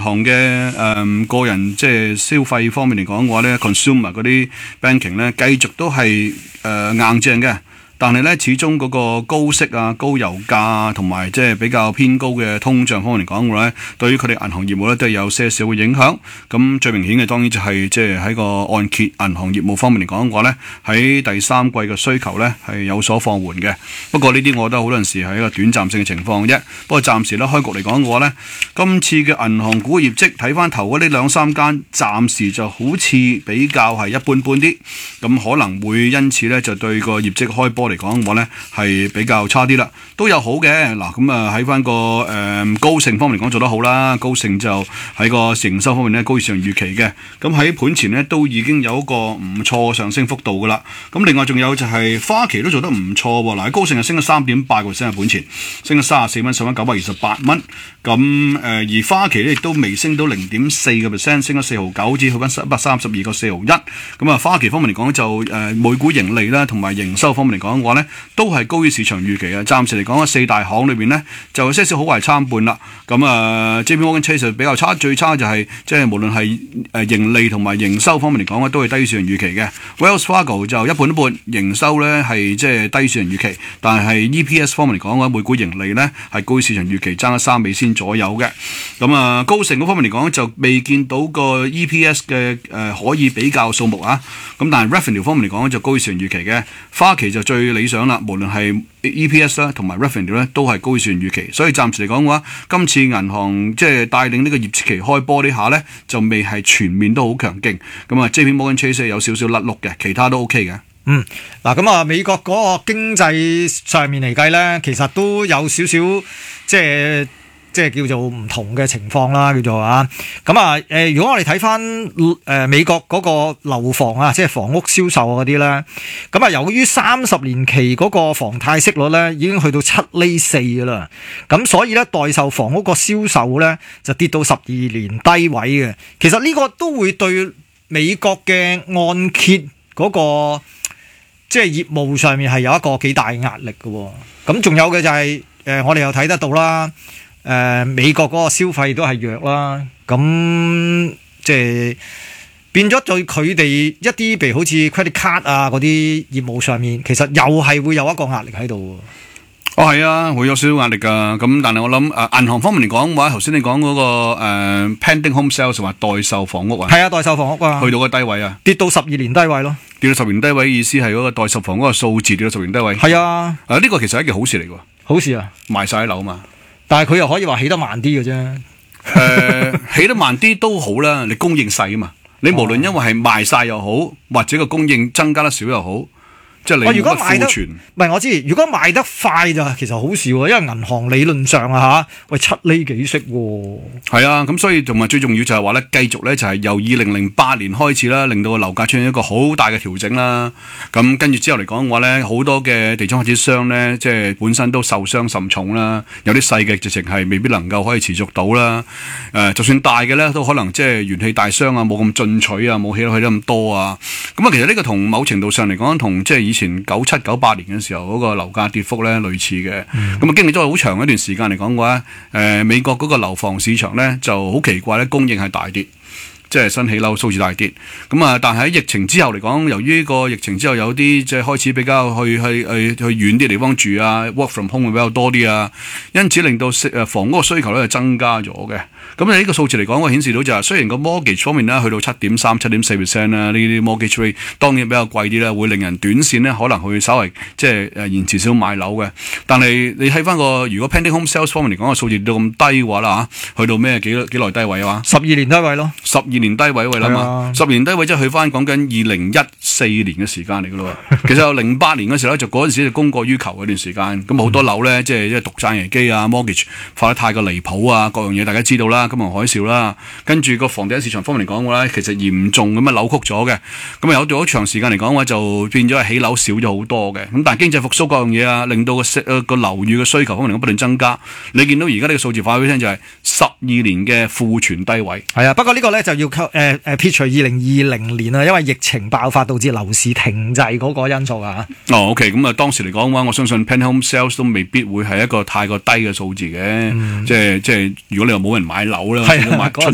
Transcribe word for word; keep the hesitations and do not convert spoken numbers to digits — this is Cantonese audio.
行嘅誒、呃、個人即係消費方面嚟講嘅話咧 ，consumer 嗰啲 banking 咧，繼續都係誒、呃、硬淨嘅。但係咧，始終嗰個高息啊、高油價啊，同埋即係比較偏高嘅通脹方面嚟講嘅話咧，對於佢哋銀行業務咧都係有些少嘅影響。咁最明顯嘅當然就係即係喺個按揭銀行業務方面嚟講嘅話咧，喺第三季嘅需求咧係有所放緩嘅。不過呢啲我覺得好多陣時係一個短暫性嘅情況啫。不過暫時咧開局嚟講嘅話咧，今次嘅銀行股業績睇翻頭嗰啲兩三間，暫時就好似比較係一般般啲。咁可能會因此咧就對個業績開波嚟講嘅話咧係比較差啲啦，都有好嘅嗱，咁啊喺翻個誒、呃、高盛方面嚟講做得好啦，高盛就喺個營收方面咧高於市場預期嘅，咁喺盤前咧都已經有一個唔錯上升幅度噶啦，咁另外仲有就係花旗都做得唔錯喎，嗱喺高盛就升咗三點八個 percent 喺盤前，升咗三十四蚊，上翻九百二十八蚊，咁誒、呃、而花旗咧亦都微升到零點四個 percent， 升咗四毫九，至去翻一百三十二個四毫一，咁啊花旗方面嚟講就誒、呃、每股盈利啦同埋營收方面嚟講嘅話咧，都係高於市場預期啊！暫時嚟講，四大行裏邊呢，就有些少好壞參半啦。咁啊 ，J P Morgan Chase 比較差，最差就係、是、即係無論係誒盈利同埋營收方面嚟講咧，都係低於市場預期嘅。Wells Fargo 就一半一半，營收咧係即係低於市場預期，但係 E P S 方面嚟講嘅每股盈利呢係高於市場預期，爭咗三美仙左右嘅。咁啊，高盛嗰方面嚟講就未見到個 E P S 嘅誒、呃、可以比較數目啊。咁但係 Revenue 方面嚟講就高於市場預期嘅，花旗就最理想啦，無論係 E P S 啦同埋 Revenue 咧都係高於市場預期，所以暫時嚟講嘅話，今次銀行即係帶領呢個業績期開波呢下咧，就未係全面都好強勁。咁啊 ，J P Morgan Chase 有少少甩碌嘅，其他都 OK 嘅。 嗯，嗱咁啊，美國嗰個經濟上面嚟計咧，其實都有少少即係。即係叫做唔同嘅情況啦，叫做啊，咁啊，誒，如果我哋睇翻誒美國嗰個樓房啊，即係房屋銷售嗰啲咧，咁啊，由於三十年期嗰個房貸息率咧已經去到七厘四噶啦，咁所以咧待售房屋個銷售咧就跌到十二年低位嘅。其實呢個都會對美國嘅按揭嗰個即係業務上面係有一個幾大壓力嘅。咁仲有嘅就係誒，我哋又睇得到啦。誒、呃、美國嗰個消費都係弱啦，咁即係變咗對佢哋一啲譬如好似 credit card 啊嗰啲業務上面，其實又係會有一個壓力喺度。 哦，係啊，會有少少壓力㗎。咁但係我諗誒、呃、銀行方面嚟講嘅話，頭先你講嗰、那個、呃、pending home sales 話代售房屋啊， 係啊，代售房屋啊， 去到個低位啊， 跌到十二年低位咯。 跌到十年低位意思係嗰個代售房嗰個數字跌到十年低位。 係啊， 啊呢、這個其實係一件好事嚟㗎。 好事啊， 賣晒啲樓嘛。 但係佢又可以話起得慢啲嘅啫。 誒、呃，起得慢啲都好啦，你供應細啊嘛。你無論因為係賣晒又好，或者個供應增加得少又好。即係你如果賣得唔係我知，如果賣得快就其實好事喎，因為銀行理論上啊嚇，喂七厘幾息喎。係啊，咁所以同埋最重要就係話咧，繼續咧就係由二零零八年開始啦，令到個樓價出現一個好大嘅調整啦。咁跟住之後嚟講嘅話咧，好多嘅地產發展商咧，即係本身都受傷甚重啦。有啲細嘅直情係未必能夠可以持續到啦。誒、呃，就算大嘅咧，都可能即係元氣大傷啊，冇咁進取啊，冇起得起得咁多啊。咁啊，其實呢個同某程度上嚟講，同即係以前九七九八年嘅時候嗰個樓價跌幅咧類似嘅，咁啊、嗯、經歷咗好長一段時間嚟講嘅話，誒、呃、美國嗰個樓房市場咧就好奇怪咧，供應係大跌，即係新起樓數字大跌。咁啊，但係喺疫情之後嚟講，由於個疫情之後有啲即係開始比較去去去去遠啲地方住啊 ，work from home 會比較多啲啊，因此令到誒房屋嘅需求咧係增加咗嘅。咁呢個數字嚟講，我顯示到就係、是、雖然個 mortgage 方面咧去到七點三、七點四 percent 啦，呢啲 mortgage rate 當然比較貴啲啦，會令人短線咧可能會稍微即係誒延遲少買樓嘅。但係你睇翻個如果 pending home sales 方面嚟講個數字到咁低嘅話啦嚇，去到咩幾幾耐低位啊？ 十二年低位咯，十二年低位位啦嘛，十年低位即係去翻講緊二零一四年嘅時間嚟嘅咯。其實有零八年嘅時候咧，就嗰陣時就供過於求嗰段時間，咁好多樓咧即係即係獨債危機啊 mortgage 發得太過離譜啊，各樣嘢大家知道啦。金融海嘯啦，跟住個房地產市場方面嚟講嘅話，其實嚴重咁樣扭曲咗嘅。咁有咗長時間嚟講嘅話，就變咗係起樓少咗好多嘅。咁但係經濟復甦各樣嘢啊，令到個息個樓宇嘅需求方面不斷增加。你見到而家呢個數字話俾你聽就係十二年嘅庫存低位。 係啊，不過呢個咧就要誒誒撇除二零二零年啊，因為疫情爆發導致樓市停滯嗰個因素啊。 哦 ，OK， 咁啊當時嚟講嘅話，我相信 pending home sales 都未必會係一個太過低嘅數字嘅。嗯、即係即係如果你又冇人買樓啦。係啊，